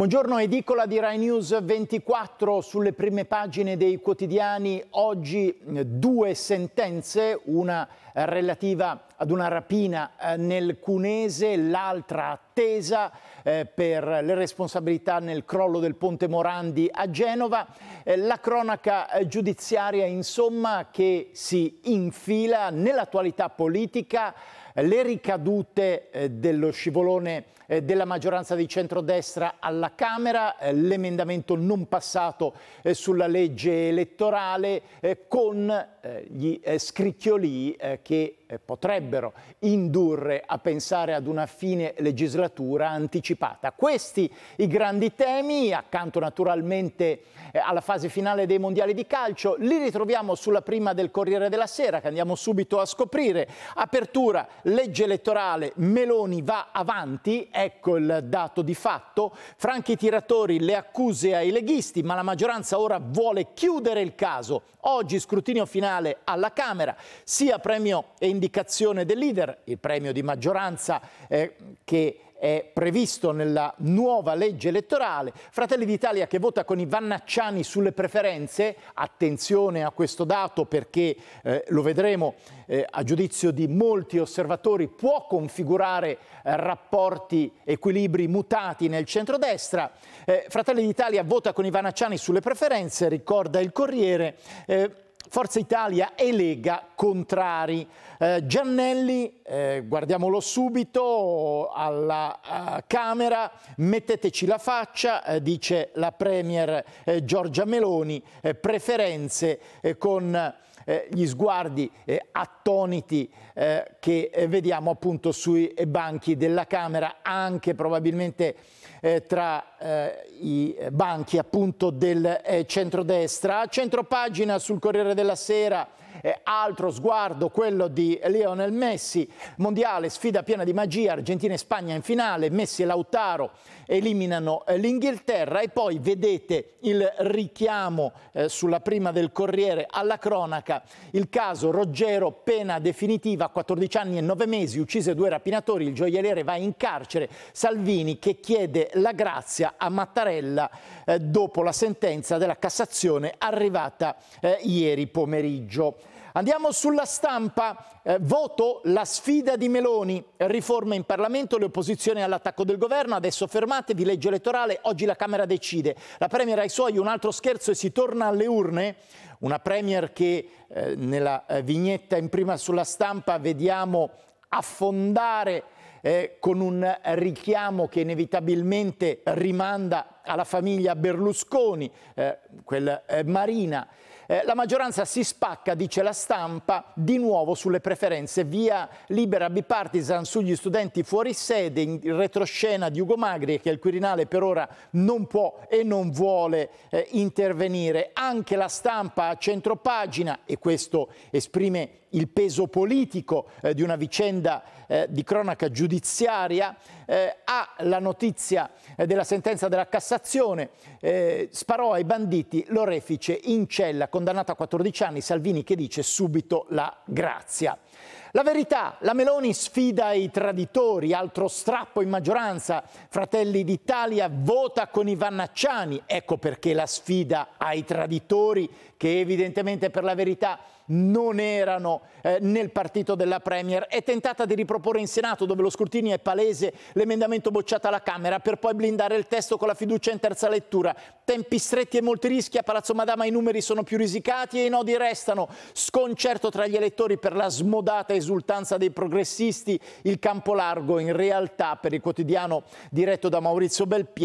Buongiorno, edicola di Rai News 24 sulle prime pagine dei quotidiani. Oggi due sentenze, una relativa ad una rapina nel Cunese, l'altra attesa per le responsabilità nel crollo del ponte Morandi a Genova. La cronaca giudiziaria, insomma, che si infila nell'attualità politica, le ricadute dello scivolone della maggioranza di centrodestra alla Camera, l'emendamento non passato sulla legge elettorale con gli scricchiolii che potrebbero indurre a pensare ad una fine legislatura anticipata. Questi i grandi temi, accanto naturalmente alla fase finale dei mondiali di calcio. Li ritroviamo sulla prima del Corriere della Sera, che andiamo subito a scoprire. Apertura, legge elettorale, Meloni va avanti, ecco il dato di fatto. Franchi tiratori, le accuse ai leghisti, ma la maggioranza ora vuole chiudere il caso. Oggi scrutinio finale alla Camera, sia premio e indicazione del leader, il premio di maggioranza che è previsto nella nuova legge elettorale. Fratelli d'Italia che vota con i Vannacciani sulle preferenze. Attenzione a questo dato perché lo vedremo a giudizio di molti osservatori, può configurare rapporti, equilibri mutati nel centrodestra. Fratelli d'Italia vota con i Vannacciani sulle preferenze, ricorda il Corriere. Forza Italia e Lega contrari. Giannelli, guardiamolo subito, alla Camera, metteteci la faccia, dice la Premier Giorgia Meloni, preferenze con gli sguardi attoniti che vediamo appunto sui banchi della Camera, anche probabilmente tra i banchi appunto del centrodestra. A centropagina sul Corriere della Sera, altro sguardo, quello di Lionel Messi, mondiale, sfida piena di magia, Argentina e Spagna in finale, Messi e Lautaro eliminano l'Inghilterra. E poi vedete il richiamo sulla prima del Corriere alla cronaca, il caso Roggero, pena definitiva, 14 anni e 9 mesi, uccise 2 rapinatori, il gioielliere va in carcere, Salvini che chiede la grazia a Mattarella dopo la sentenza della Cassazione arrivata ieri pomeriggio. Andiamo sulla Stampa, voto, la sfida di Meloni, riforme in Parlamento, le opposizioni all'attacco del governo, adesso fermatevi, legge elettorale, oggi la Camera decide. La Premier ai suoi, un altro scherzo e si torna alle urne, una Premier che nella vignetta in prima sulla Stampa vediamo affondare con un richiamo che inevitabilmente rimanda alla famiglia Berlusconi, quel Marina. La maggioranza si spacca, dice la Stampa, di nuovo sulle preferenze, via libera bipartisan sugli studenti fuori sede, in retroscena di Ugo Magri, che il Quirinale per ora non può e non vuole intervenire. Anche la Stampa a centropagina, e questo esprime il peso politico di una vicenda di cronaca giudiziaria, ha la notizia della sentenza della Cassazione, sparò ai banditi, l'orefice in cella, condannato a 14 anni, Salvini che dice subito la grazia. La Verità, la Meloni sfida i traditori, altro strappo in maggioranza, Fratelli d'Italia vota con i Vannacciani, ecco perché la sfida ai traditori che evidentemente per la Verità non erano nel partito della Premier, è tentata di riproporre in Senato, dove lo scrutinio è palese, l'emendamento bocciato alla Camera per poi blindare il testo con la fiducia in terza lettura. Tempi stretti e molti rischi, a Palazzo Madama i numeri sono più risicati e i nodi restano. Sconcerto tra gli elettori per la smodata esultanza dei progressisti, il campo largo in realtà per il quotidiano diretto da Maurizio Belpietro